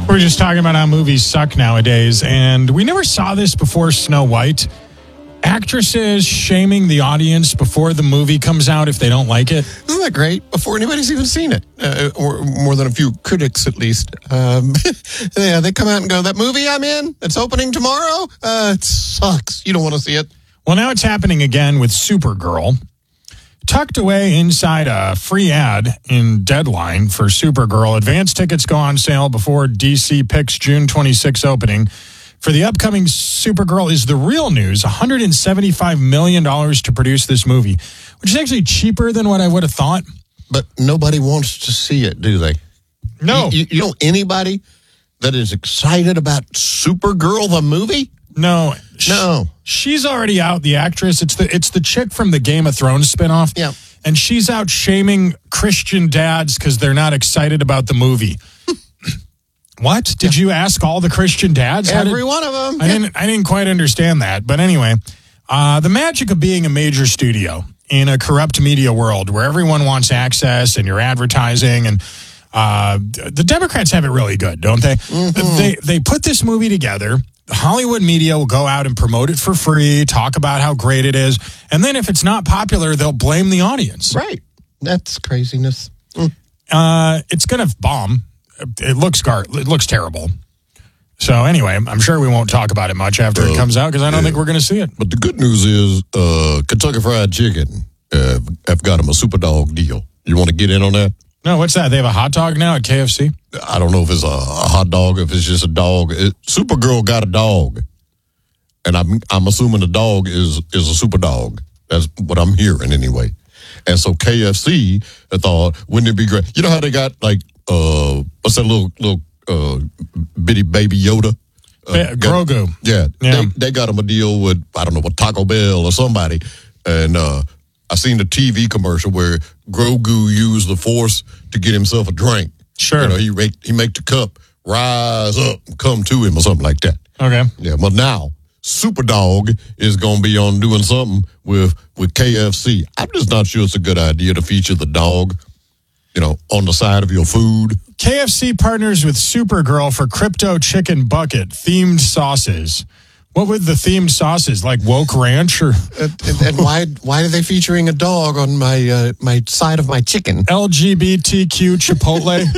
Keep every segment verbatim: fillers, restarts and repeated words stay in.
We're just talking about how movies suck nowadays, and we never saw this before Snow White. Actresses shaming the audience before the movie comes out if they don't like it. Isn't that great? Before anybody's even seen it, uh, or more than a few critics at least. Um, yeah, they come out and go, that movie I'm in, it's opening tomorrow, uh, it sucks. You don't want to see it. Well, now it's happening again with Supergirl. Tucked away inside a free ad in Deadline for Supergirl, advance tickets go on sale before D C picks June twenty-sixth opening. For the upcoming Supergirl is the real news, one hundred seventy-five million dollars to produce this movie, which is actually cheaper than what I would have thought. But nobody wants to see it, do they? No. You, you know anybody that is excited about Supergirl, the movie? No. No. She's already out, the actress. It's the it's the chick from the Game of Thrones spinoff. Yeah. And she's out shaming Christian dads because they're not excited about the movie. What? Did you ask all the Christian dads? Every did, one of them. I didn't I didn't quite understand that. But anyway, uh, the magic of being a major studio in a corrupt media world where everyone wants access and you're advertising, and uh, the Democrats have it really good, don't they? Mm-hmm. They they put this movie together. Hollywood media will go out and promote it for free, talk about how great it is, and then if it's not popular, they'll blame the audience. Right. That's craziness. Mm. Uh, it's going to bomb. It looks gar- it looks terrible. So anyway, I'm sure we won't talk about it much after uh, it comes out because I don't yeah. think we're going to see it. But the good news is uh, Kentucky Fried Chicken uh, have got them a super dog deal. You want to get in on that? No, what's that? They have a hot dog now at K F C? I don't know if it's a, a hot dog, if it's just a dog. It, Supergirl got a dog, and I'm I'm assuming the dog is is a super dog. That's what I'm hearing anyway. And so K F C, I thought, wouldn't it be great? You know how they got like uh what's that little little uh bitty baby Yoda? Uh, Grogu. Yeah, yeah. They, they got him a deal with I don't know with Taco Bell or somebody, and uh, I seen the T V commercial where Grogu used the Force to get himself a drink. Sure. You know, he make, he make the cup rise up, come to him or something like that. Okay. Yeah, but now Superdog is going to be on doing something with, with K F C. I'm just not sure it's a good idea to feature the dog, you know, on the side of your food. K F C partners with Supergirl for Crypto Chicken Bucket themed sauces. What would the themed sauces, like Woke Ranch or? and, and, and why why are they featuring a dog on my uh, my side of my chicken? L G B T Q Chipotle.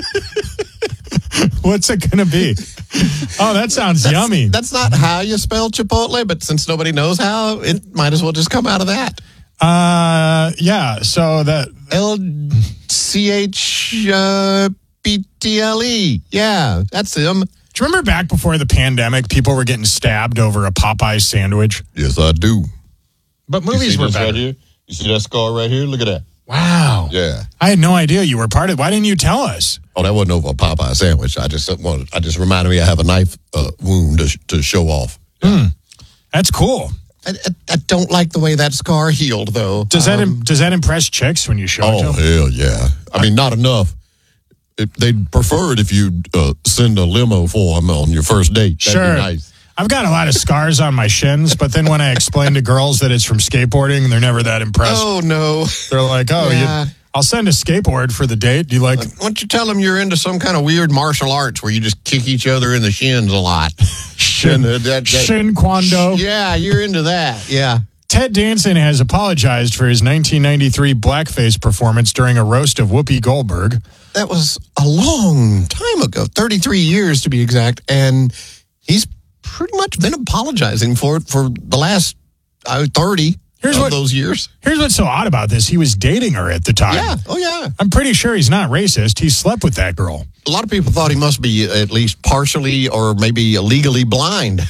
What's it going to be? Oh, that sounds that's, yummy. That's not how you spell Chipotle, but since nobody knows how, it might as well just come out of that. Uh, yeah. So that L C H B T L E. Yeah, that's him. Do you remember back before the pandemic, people were getting stabbed over a Popeye sandwich? Yes, I do. But movies were better. Right here? You see that scar right here? Look at that. Wow. Yeah. I had no idea you were part of it. Why didn't you tell us? Oh, that wasn't over a Popeye sandwich. I just wanted. I just reminded me I have a knife uh, wound to, to show off. Hmm. That's cool. I, I, I don't like the way that scar healed, though. Does um, that does that impress chicks when you show oh, it to them? Oh, hell yeah. I mean, not enough. It, they'd prefer it if you uh, send a limo for them on your first date. That'd sure. be nice. I've got a lot of scars on my shins, but then when I explain to girls that it's from skateboarding, they're never that impressed. Oh, no. They're like, oh, yeah. you, I'll send a skateboard for the date. Do you like... Why don't you tell them you're into some kind of weird martial arts where you just kick each other in the shins a lot? Shin, that, that, that, shin Kwando. Yeah, you're into that. Yeah. Ted Danson has apologized for his nineteen ninety-three blackface performance during a roast of Whoopi Goldberg. That was a long time ago, thirty-three years to be exact, and he's pretty much been apologizing for it for the last uh, thirty here's of what, those years. Here's what's so odd about this. He was dating her at the time. Yeah, oh yeah. I'm pretty sure he's not racist. He slept with that girl. A lot of people thought he must be at least partially or maybe legally blind.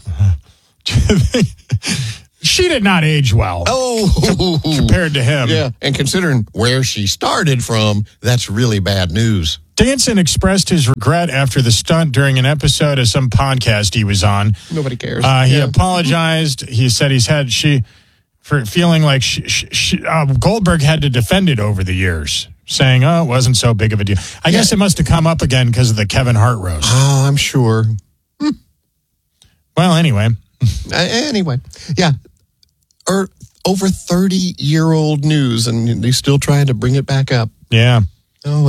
She did not age well. Oh, compared to him. Yeah, and considering where she started from, that's really bad news. Danson expressed his regret after the stunt during an episode of some podcast he was on. Nobody cares. Uh, he yeah. apologized. He said he's had she for feeling like she, she, she, uh, Goldberg had to defend it over the years, saying, "Oh, it wasn't so big of a deal." I yeah. guess it must have come up again because of the Kevin Hart roast. Oh, I'm sure. Hmm. Well, anyway. Uh, anyway, yeah. Or over thirty-year-old news, and they're still trying to bring it back up. Yeah. Oh, well.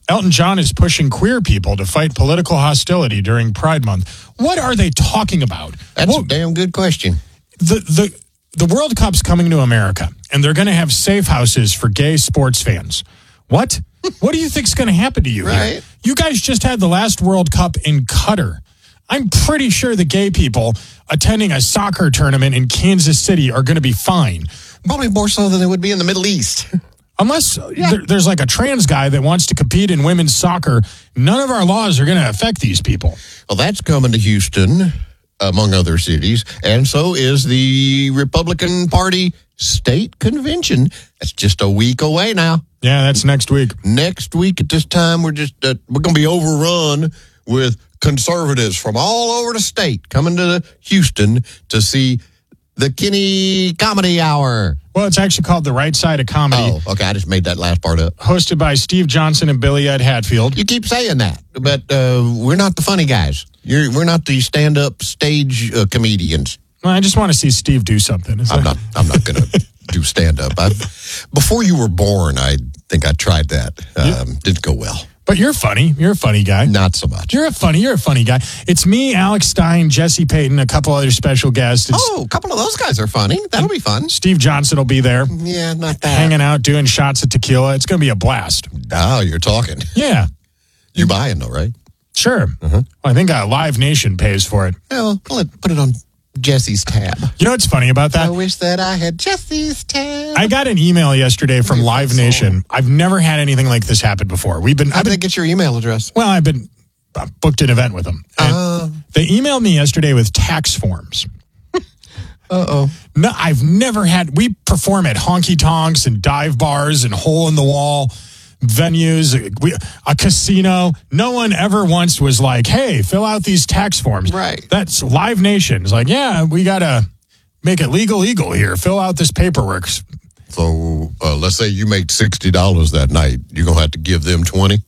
Elton John is pushing queer people to fight political hostility during Pride Month. What are they talking about? That's well, a damn good question. The, the, the World Cup's coming to America, and they're going to have safe houses for gay sports fans. What? What do you think's going to happen to you right. here? You guys just had the last World Cup in Qatar. I'm pretty sure the gay people attending a soccer tournament in Kansas City are going to be fine. Probably more so than they would be in the Middle East. Unless yeah. there, there's like a trans guy that wants to compete in women's soccer, none of our laws are going to affect these people. Well, that's coming to Houston, among other cities, and so is the Republican Party state convention. That's just a week away now. Yeah, that's next week. Next week at this time, we're just uh, we're going to be overrun with conservatives from all over the state coming to Houston to see the Kenny Comedy Hour. Well, it's actually called The Right Side of Comedy. Oh, okay. I just made that last part up. Hosted by Steve Johnson and Billy Ed Hatfield. You keep saying that, but uh, we're not the funny guys. You're, we're not the stand-up stage uh, comedians. Well, I just want to see Steve do something. Is I'm that... not. I'm not going to do stand-up. I've, before you were born, I think I tried that. Um, yeah. Didn't go well. But you're funny. You're a funny guy. Not so much. You're a funny. You're a funny guy. It's me, Alex Stein, Jesse Payton, a couple other special guests. It's, oh, a couple of those guys are funny. That'll be fun. Steve Johnson will be there. Yeah, not that. Hanging out, doing shots of tequila. It's going to be a blast. Oh, you're talking. Yeah. You're buying though, right? Sure. Uh-huh. Well, I think uh, Live Nation pays for it. Well, put it on Jesse's tab. You know what's funny about that? I wish that I had Jesse's tab. I got an email yesterday from Live Nation. I've never had anything like this happen before. We've been. How I've did been, they get your email address? Well, I've been I booked an event with them. Uh, they emailed me yesterday with tax forms. Uh oh. No, I've never had. We perform at honky tonks and dive bars and hole in the wall venues, we, a casino. No one ever once was like, hey, fill out these tax forms. Right. That's Live Nation. It's like, yeah, we got to make it legal, legal here. Fill out this paperwork. So uh, let's say you make sixty dollars that night. You're going to have to give them twenty?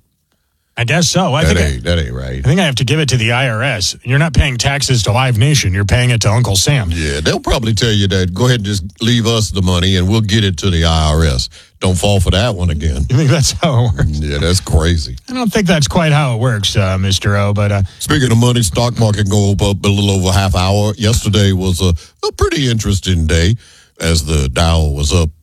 I guess so. I that, think ain't, I, that ain't right. I think I have to give it to the I R S. You're not paying taxes to Live Nation. You're paying it to Uncle Sam. Yeah, they'll probably tell you that. Go ahead and just leave us the money and we'll get it to the I R S. Don't fall for that one again. You think that's how it works? Yeah, that's crazy. I don't think that's quite how it works, uh, Mister O. But uh, speaking of money, stock market go up a little over half hour. Yesterday was a, a pretty interesting day as the Dow was up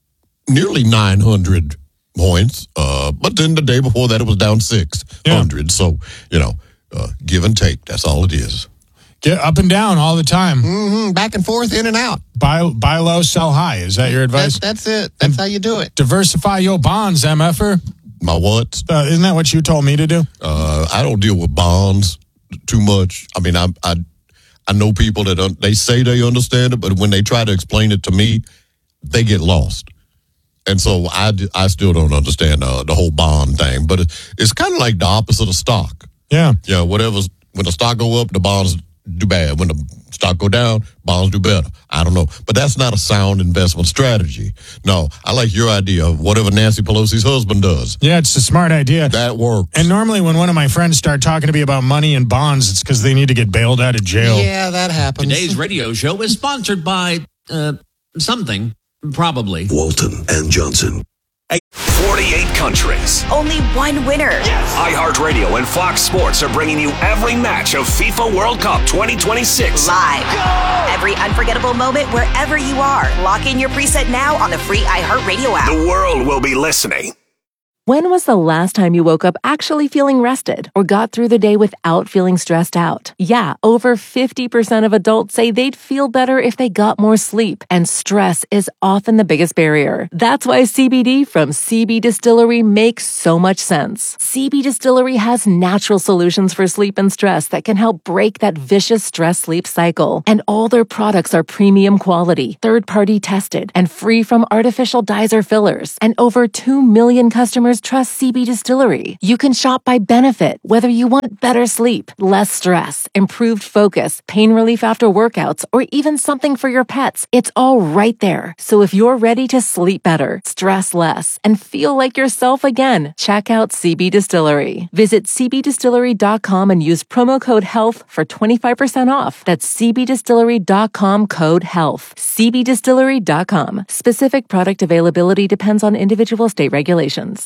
nearly nine hundred points. Uh, but then the day before that, it was down six hundred. Yeah. So, you know, uh, give and take. That's all it is. Get up and down all the time. Mm-hmm. Back and forth, in and out. Buy, buy low, sell high. Is that your advice? That's, that's it. That's and how you do it. Diversify your bonds, M F R. My what? Uh, isn't that what you told me to do? Uh, I don't deal with bonds too much. I mean, I I, I know people that un- they say they understand it, but when they try to explain it to me, they get lost. And so I, I still don't understand uh, the whole bond thing. But it, it's kind of like the opposite of stock. Yeah. Yeah, whatever's, when the stock go up, the bonds do bad. When the stock go down, bonds do better. I don't know. But that's not a sound investment strategy. No, I like your idea of whatever Nancy Pelosi's husband does. Yeah, it's a smart idea. That works. And normally when one of my friends start talking to me about money and bonds, it's because they need to get bailed out of jail. Yeah, that happens. Today's radio show is sponsored by uh, something, probably. Walton and Johnson. forty-eight countries. Only one winner. Yes. iHeartRadio and Fox Sports are bringing you every match of FIFA World Cup twenty twenty-six. Live. Go! Every unforgettable moment wherever you are. Lock in your preset now on the free iHeartRadio app. The world will be listening. When was the last time you woke up actually feeling rested or got through the day without feeling stressed out? Yeah, over fifty percent of adults say they'd feel better if they got more sleep, and stress is often the biggest barrier. That's why C B D from C B Distillery makes so much sense. C B Distillery has natural solutions for sleep and stress that can help break that vicious stress-sleep cycle. And all their products are premium quality, third-party tested, and free from artificial dyes or fillers. And over two million customers trust C B Distillery. You can shop by benefit, whether you want better sleep, less stress, improved focus, pain relief after workouts, or even something for your pets. It's all right there. So if you're ready to sleep better, stress less, and feel like yourself again, check out C B Distillery. Visit c b distillery dot com and use promo code HEALTH for twenty-five percent off. That's c b distillery dot com code HEALTH. c b distillery dot com. Specific product availability depends on individual state regulations.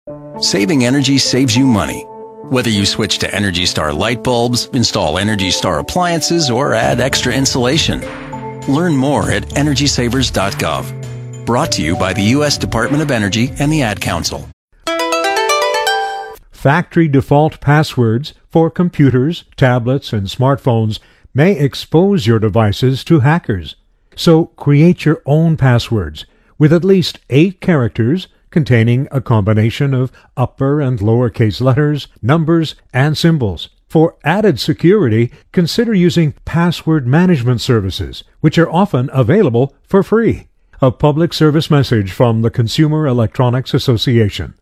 Saving energy saves you money. Whether you switch to Energy Star light bulbs, install Energy Star appliances, or add extra insulation. Learn more at energy savers dot gov. Brought to you by the U S Department of Energy and the Ad Council. Factory default passwords for computers, tablets, and smartphones may expose your devices to hackers. So create your own passwords with at least eight characters containing a combination of upper and lowercase letters, numbers, and symbols. For added security, consider using password management services, which are often available for free. A public service message from the Consumer Electronics Association.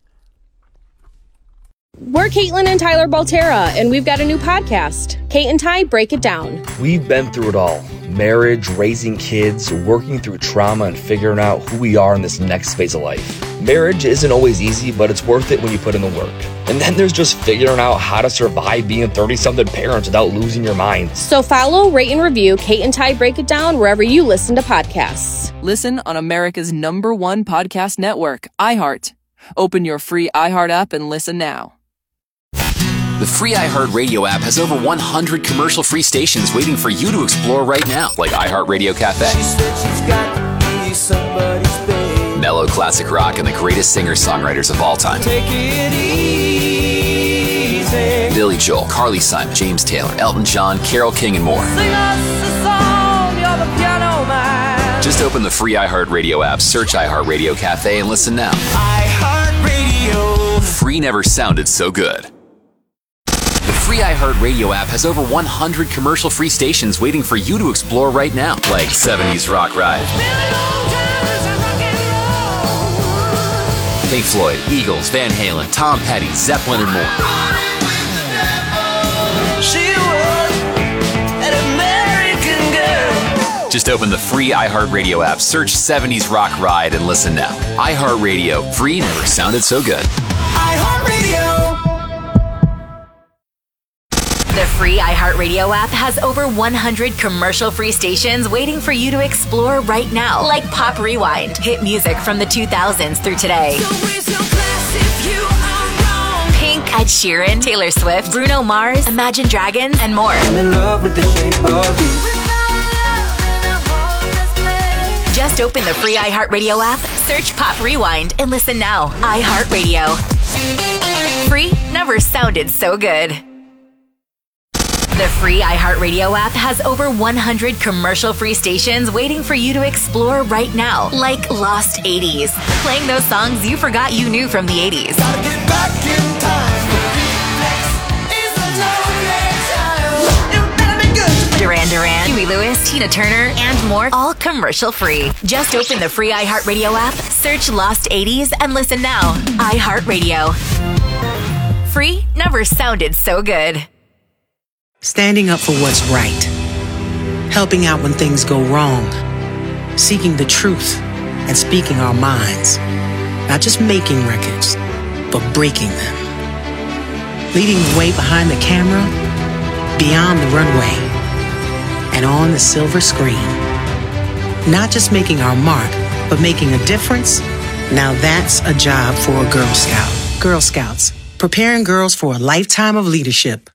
We're Caitlin and Tyler Baltera, and we've got a new podcast, Kate and Ty Break It Down. We've been through it all. Marriage, raising kids, working through trauma, and figuring out who we are in this next phase of life. Marriage isn't always easy, but it's worth it when you put in the work. And then there's just figuring out how to survive being thirty-something parents without losing your mind. So follow, rate, and review Kate and Ty Break It Down wherever you listen to podcasts. Listen on America's number one podcast network, iHeart. Open your free iHeart app and listen now. The free iHeartRadio app has over one hundred commercial-free stations waiting for you to explore right now, like iHeartRadio Cafe, She said she's got to be somebody's babe. mellow classic rock, and the greatest singer-songwriters of all time. Take it easy. Billy Joel, Carly Simon, James Taylor, Elton John, Carole King, and more. Sing us a song, you're the piano man. Just open the free iHeartRadio app, search iHeartRadio Cafe, and listen now. iHeartRadio. Free never sounded so good. The free iHeartRadio app has over one hundred commercial-free stations waiting for you to explore right now, like seventies Rock Ride, Pink Floyd, Eagles, Van Halen, Tom Petty, Zeppelin, and more. She was an American girl. Just open the free iHeartRadio app, search seventies Rock Ride, and listen now. iHeartRadio, free never sounded so good. iHeartRadio. The free iHeartRadio app has over one hundred commercial-free stations waiting for you to explore right now, like Pop Rewind, hit music from the two thousands through today. So raise your glass if you are wrong. Pink, Ed Sheeran, Taylor Swift, Bruno Mars, Imagine Dragons, and more. I'm in love with the shape of you. Just open the free iHeartRadio app, search Pop Rewind, and listen now. iHeartRadio. Free never sounded so good. The free iHeartRadio app has over one hundred commercial-free stations waiting for you to explore right now, like Lost eighties, playing those songs you forgot you knew from the eighties. Gotta get back in time. It's a lonely time. You better be good. Duran Duran, Huey Lewis, Tina Turner, and more, all commercial-free. Just open the free iHeartRadio app, search Lost eighties, and listen now. iHeartRadio. Free never sounded so good. Standing up for what's right. Helping out when things go wrong. Seeking the truth and speaking our minds. Not just making records, but breaking them. Leading the way behind the camera, beyond the runway, and on the silver screen. Not just making our mark, but making a difference. Now that's a job for a Girl Scout. Girl Scouts, preparing girls for a lifetime of leadership.